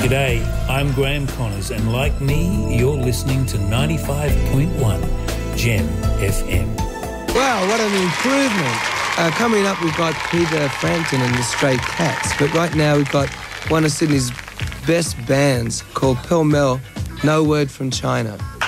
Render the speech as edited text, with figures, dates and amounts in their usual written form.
G'day, I'm Graham Connors, and like me, you're listening to 95.1 Gem FM. Wow, what an improvement. Coming up, we've got Peter Frampton and the Stray Cats, but right now we've got one of Sydney's best bands called Pell Mell, No Word from China.